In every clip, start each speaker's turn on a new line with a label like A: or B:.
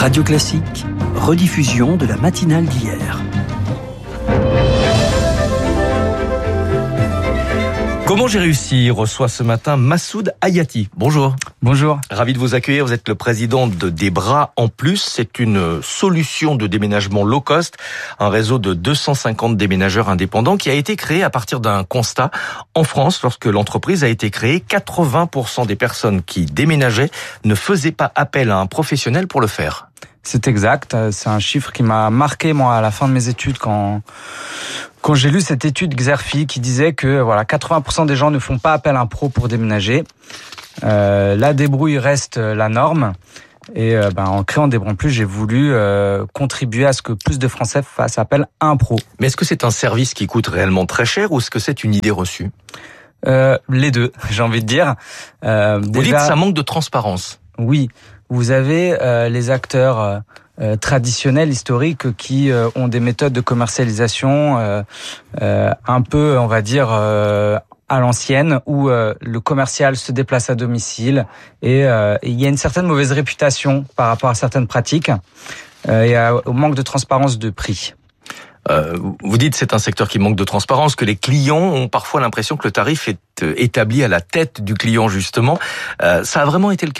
A: Radio Classique, rediffusion de la matinale d'hier.
B: Comment j'ai réussi reçoit ce matin Massoud Hayati. Bonjour.
C: Bonjour.
B: Ravi de vous accueillir. Vous êtes le président de Des Bras en Plus. C'est une solution de déménagement low cost, un réseau de 250 déménageurs indépendants qui a été créé à partir d'un constat. En France, lorsque l'entreprise a été créée, 80% des personnes qui déménageaient ne faisaient pas appel à un professionnel pour le faire.
C: C'est exact. C'est un chiffre qui m'a marqué, moi, à la fin de mes études, quand j'ai lu cette étude Xerfi qui disait que 80% des gens ne font pas appel à un pro pour déménager. La débrouille reste la norme. Et en créant Des Bras en Plus, j'ai voulu contribuer à ce que plus de Français fassent appel à un pro.
B: Mais est-ce que c'est un service qui coûte réellement très cher ou est-ce que c'est une idée reçue ?
C: Les deux, j'ai envie de dire.
B: Vous dites que ça manque de transparence.
C: Oui. Vous avez les acteurs traditionnels, historiques, qui ont des méthodes de commercialisation un peu, on va dire, à l'ancienne, où le commercial se déplace à domicile et il y a une certaine mauvaise réputation par rapport à certaines pratiques et au manque de transparence de prix.
B: Vous dites que c'est un secteur qui manque de transparence, que les clients ont parfois l'impression que le tarif est établi à la tête du client, justement. Ça a vraiment été le cas ?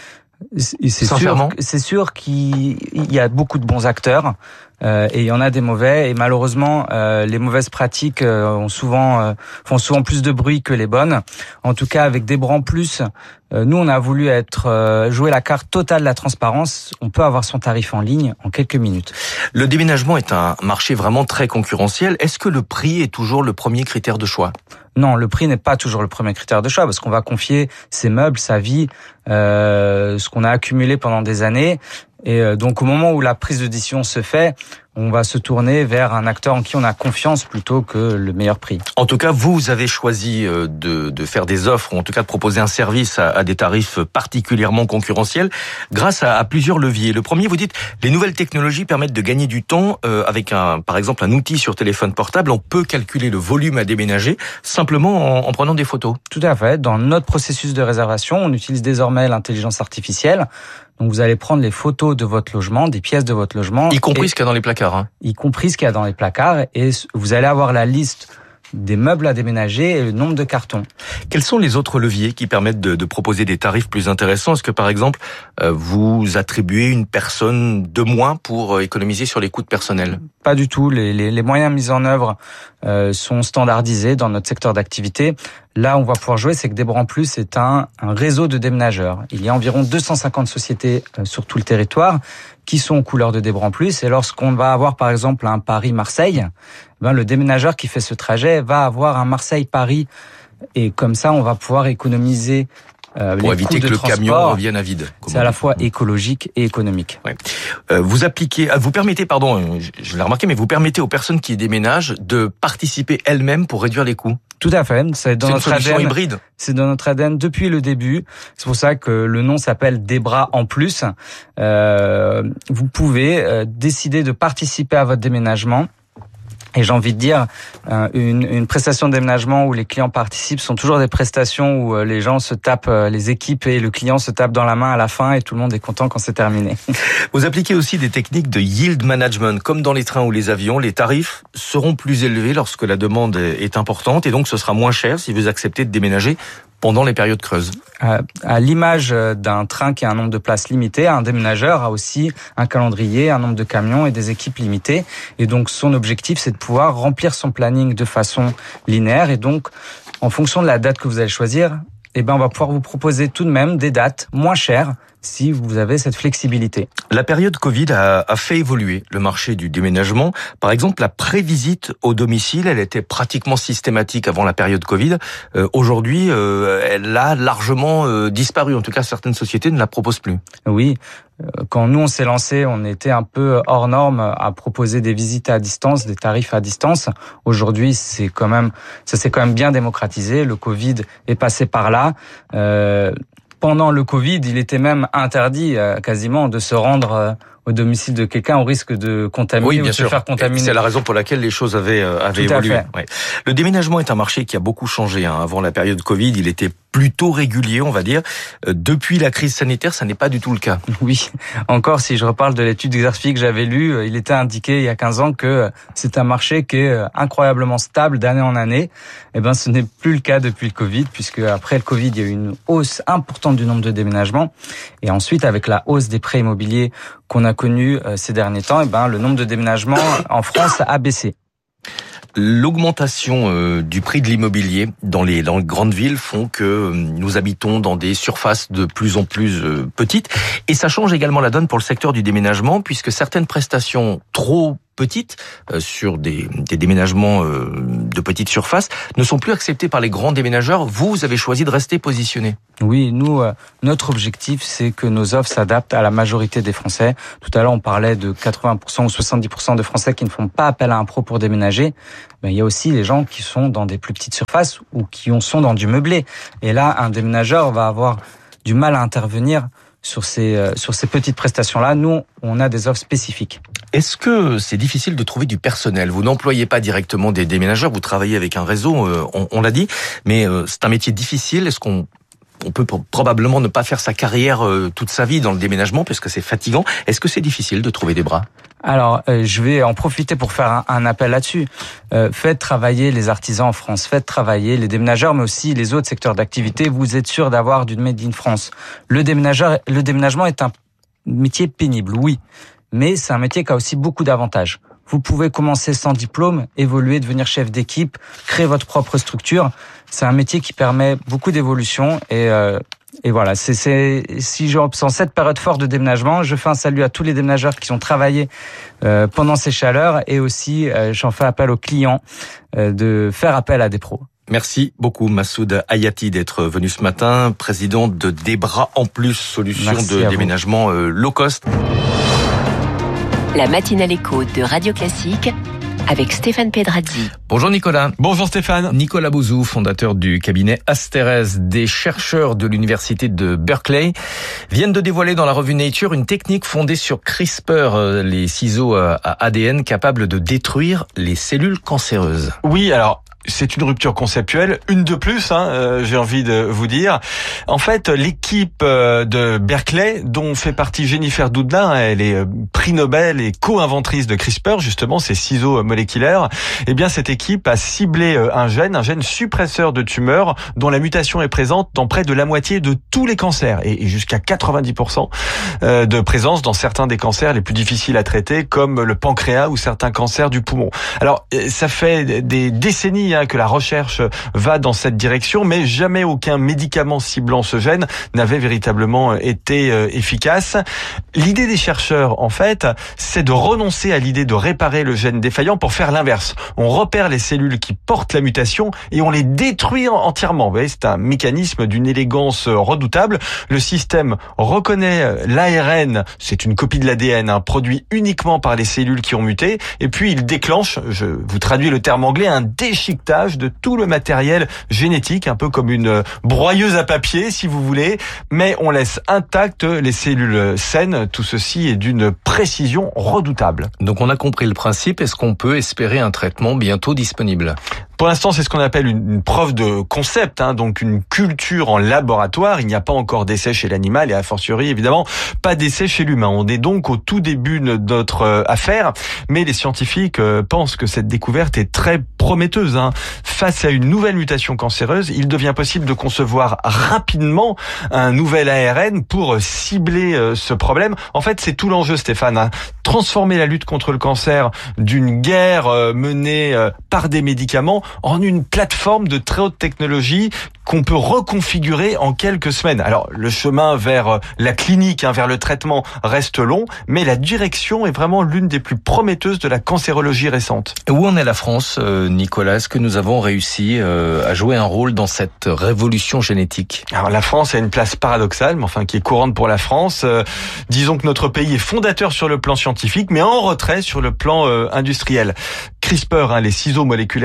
C: C'est sûr qu'il y a beaucoup de bons acteurs et il y en a des mauvais, et malheureusement les mauvaises pratiques font souvent plus de bruit que les bonnes. En tout cas, avec Des Bras en Plus, nous on a voulu jouer la carte totale de la transparence. On peut avoir son tarif en ligne en quelques minutes.
B: Le déménagement est un marché vraiment très concurrentiel. Est-ce que le prix est toujours le premier critère de choix ?
C: Non, le prix n'est pas toujours le premier critère de choix, parce qu'on va confier ses meubles, sa vie, ce qu'on a accumulé pendant des années. Et donc au moment où la prise de décision se fait, on va se tourner vers un acteur en qui on a confiance plutôt que le meilleur prix.
B: En tout cas, vous avez choisi de faire des offres, ou en tout cas de proposer un service à des tarifs particulièrement concurrentiels, grâce à plusieurs leviers. Le premier, vous dites, les nouvelles technologies permettent de gagner du temps avec par exemple un outil sur téléphone portable. On peut calculer le volume à déménager simplement en prenant des photos.
C: Tout à fait. Dans notre processus de réservation, on utilise désormais l'intelligence artificielle. Donc vous allez prendre les photos de votre logement, des pièces de votre logement.
B: Y compris ce qu'il y a dans les placards. Hein.
C: Y compris ce qu'il y a dans les placards. Et vous allez avoir la liste des meubles à déménager et le nombre de cartons.
B: Quels sont les autres leviers qui permettent de proposer des tarifs plus intéressants ? Est-ce que par exemple, vous attribuez une personne de moins pour économiser sur les coûts de personnel ?
C: Pas du tout. Les moyens mis en œuvre sont standardisés dans notre secteur d'activité. Là, on va pouvoir jouer, c'est que Des Bras en Plus est un réseau de déménageurs. Il y a environ 250 sociétés sur tout le territoire qui sont aux couleurs de Des Bras en Plus. Et lorsqu'on va avoir, par exemple, un Paris-Marseille, le déménageur qui fait ce trajet va avoir un Marseille-Paris. Et comme ça, on va pouvoir économiser
B: pour éviter que le camion revienne à vide.
C: C'est à la fois écologique et économique.
B: Ouais. Vous permettez, je l'ai remarqué, mais vous permettez aux personnes qui déménagent de participer elles-mêmes pour réduire les coûts.
C: Tout à fait. C'est dans notre
B: ADN hybride.
C: C'est dans notre ADN depuis le début. C'est pour ça que le nom s'appelle Des Bras en Plus. Vous pouvez décider de participer à votre déménagement. Et j'ai envie de dire, une prestation de déménagement où les clients participent sont toujours des prestations où les gens se tapent, les équipes et le client se tapent dans la main à la fin et tout le monde est content quand c'est terminé.
B: Vous appliquez aussi des techniques de yield management. Comme dans les trains ou les avions, les tarifs seront plus élevés lorsque la demande est importante et donc ce sera moins cher si vous acceptez de déménager pendant les périodes creuses.
C: À l'image d'un train qui a un nombre de places limité, un déménageur a aussi un calendrier, un nombre de camions et des équipes limitées. Et donc son objectif, c'est de pouvoir remplir son planning de façon linéaire. Et donc, en fonction de la date que vous allez choisir, on va pouvoir vous proposer tout de même des dates moins chères si vous avez cette flexibilité.
B: La période Covid a fait évoluer le marché du déménagement. Par exemple, la prévisite au domicile, elle était pratiquement systématique avant la période Covid. Aujourd'hui, elle a largement disparu. En tout cas, certaines sociétés ne la proposent plus.
C: Oui. Quand nous, on s'est lancé, on était un peu hors norme à proposer des visites à distance, des tarifs à distance. Aujourd'hui, ça s'est quand même bien démocratisé. Le Covid est passé par là. Pendant le Covid, il était même interdit quasiment de se rendre au domicile de quelqu'un, on risque de contaminer ou de se faire contaminer.
B: C'est la raison pour laquelle les choses avaient évolué. Ouais. Le déménagement est un marché qui a beaucoup changé. Avant la période Covid, il était plutôt régulier, on va dire. Depuis la crise sanitaire, ça n'est pas du tout le cas.
C: Oui. Encore, si je reparle de l'étude d'Exerfi que j'avais lue, il était indiqué il y a 15 ans que c'est un marché qui est incroyablement stable d'année en année. Eh ben, ce n'est plus le cas depuis le Covid, puisque après le Covid, il y a eu une hausse importante du nombre de déménagements. Et ensuite, avec la hausse des prêts immobiliers qu'on a connue ces derniers temps, eh ben, le nombre de déménagements en France a baissé.
B: L'augmentation du prix de l'immobilier dans les grandes villes font que nous habitons dans des surfaces de plus en plus petites, et ça change également la donne pour le secteur du déménagement, puisque certaines prestations trop petites sur des déménagements de petites surfaces ne sont plus acceptées par les grands déménageurs. Vous avez choisi de rester positionné.
C: Oui, nous, notre objectif, c'est que nos offres s'adaptent à la majorité des Français. Tout à l'heure, on parlait de 80% ou 70% de Français qui ne font pas appel à un pro pour déménager. Ben, il y a aussi les gens qui sont dans des plus petites surfaces ou qui sont dans du meublé. Et là, un déménageur va avoir du mal à intervenir sur ces petites prestations-là. Nous, on a des offres spécifiques.
B: Est-ce que c'est difficile de trouver du personnel? Vous n'employez pas directement des déménageurs, vous travaillez avec un réseau, on l'a dit, mais c'est un métier difficile. Est-ce qu'on peut probablement ne pas faire sa carrière toute sa vie dans le déménagement parce que c'est fatigant? Est-ce que c'est difficile de trouver des bras?
C: Alors, je vais en profiter pour faire un appel là-dessus. Faites travailler les artisans en France, faites travailler les déménageurs, mais aussi les autres secteurs d'activité. Vous êtes sûr d'avoir du Made in France. Le déménagement est un métier pénible, oui, mais c'est un métier qui a aussi beaucoup d'avantages. Vous pouvez commencer sans diplôme, évoluer, devenir chef d'équipe, créer votre propre structure. C'est un métier qui permet beaucoup d'évolution et voilà, en cette période forte de déménagement, je fais un salut à tous les déménageurs qui ont travaillé pendant ces chaleurs, et aussi j'en fais appel aux clients de faire appel à des pros.
B: Merci beaucoup Massoud Hayati d'être venu ce matin, président de Des Bras en Plus, solution de déménagement low cost.
D: La matinale éco de Radio Classique avec Stéphane Pedrazzi.
B: Bonjour Nicolas.
E: Bonjour Stéphane.
B: Nicolas Bouzou, fondateur du cabinet Asterès. Des chercheurs de l'université de Berkeley viennent de dévoiler dans la revue Nature une technique fondée sur CRISPR, les ciseaux à ADN capables de détruire les cellules cancéreuses.
E: Oui, alors c'est une rupture conceptuelle, une de plus, j'ai envie de vous dire. En fait, l'équipe de Berkeley, dont fait partie Jennifer Doudna, elle est prix Nobel et co-inventrice de CRISPR, justement, ces ciseaux moléculaires. Eh bien, cette équipe a ciblé un gène suppresseur de tumeurs dont la mutation est présente dans près de la moitié de tous les cancers et jusqu'à 90% de présence dans certains des cancers les plus difficiles à traiter, comme le pancréas ou certains cancers du poumon. Alors, ça fait des décennies que la recherche va dans cette direction, mais jamais aucun médicament ciblant ce gène n'avait véritablement été efficace. L'idée des chercheurs, en fait, c'est de renoncer à l'idée de réparer le gène défaillant pour faire l'inverse. On repère les cellules qui portent la mutation et on les détruit entièrement. Vous voyez, c'est un mécanisme d'une élégance redoutable. Le système reconnaît l'ARN, c'est une copie de l'ADN, produit uniquement par les cellules qui ont muté, et puis il déclenche, je vous traduis le terme anglais, un déchiquetage de tout le matériel génétique, un peu comme une broyeuse à papier, si vous voulez, mais on laisse intactes les cellules saines. Tout ceci est d'une précision redoutable.
B: Donc on a compris le principe. Est-ce qu'on peut espérer un traitement bientôt disponible ?
E: Pour l'instant, c'est ce qu'on appelle une preuve de concept, donc une culture en laboratoire. Il n'y a pas encore d'essai chez l'animal et a fortiori, évidemment, pas d'essai chez l'humain. On est donc au tout début de notre affaire, mais les scientifiques pensent que cette découverte est très prometteuse. Face à une nouvelle mutation cancéreuse, il devient possible de concevoir rapidement un nouvel ARN pour cibler ce problème. En fait, c'est tout l'enjeu, Stéphane. Transformer la lutte contre le cancer d'une guerre menée par des médicaments en une plateforme de très haute technologie qu'on peut reconfigurer en quelques semaines. Alors, le chemin vers la clinique, vers le traitement reste long, mais la direction est vraiment l'une des plus prometteuses de la cancérologie récente.
B: Où en est la France, Nicolas? Est-ce que nous avons réussi à jouer un rôle dans cette révolution génétique?
E: Alors, la France a une place paradoxale, mais enfin qui est courante pour la France. Disons que notre pays est fondateur sur le plan scientifique, mais en retrait sur le plan industriel. CRISPR, les ciseaux moléculaires dont on parle,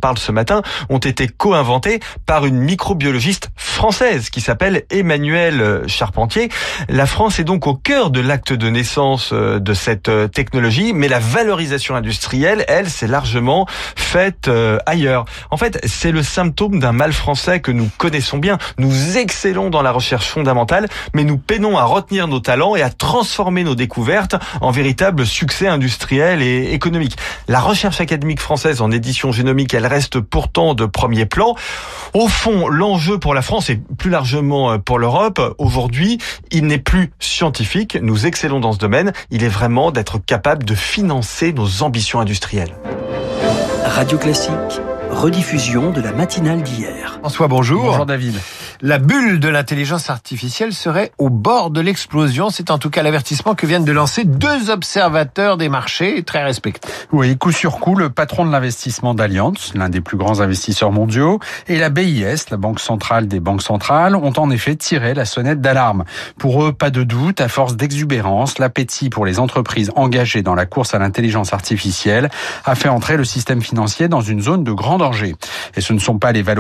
E: parle ce matin ont été co-inventés par une microbiologiste française qui s'appelle Emmanuelle Charpentier. La France est donc au cœur de l'acte de naissance de cette technologie, mais la valorisation industrielle, elle, c'est largement faite ailleurs. En fait, c'est le symptôme d'un mal français que nous connaissons bien. Nous excellons dans la recherche fondamentale, mais nous peinons à retenir nos talents et à transformer nos découvertes en véritable succès industriel et économique. La recherche académique française en édition génomique, elle reste pourtant de premier plan. Au fond, l'enjeu pour la France et plus largement pour l'Europe, aujourd'hui, il n'est plus scientifique. Nous excellons dans ce domaine. Il est vraiment d'être capable de financer nos ambitions industrielles.
A: Radio Classique, rediffusion de la matinale d'hier.
F: François, bonjour.
C: Bonjour David.
F: La bulle de l'intelligence artificielle serait au bord de l'explosion. C'est en tout cas l'avertissement que viennent de lancer 2 observateurs des marchés très respectés.
G: Oui, coup sur coup, le patron de l'investissement d'Allianz, l'un des plus grands investisseurs mondiaux, et la BIS, la Banque centrale des banques centrales, ont en effet tiré la sonnette d'alarme. Pour eux, pas de doute, à force d'exubérance, l'appétit pour les entreprises engagées dans la course à l'intelligence artificielle a fait entrer le système financier dans une zone de grand danger. Et ce ne sont pas les valeurs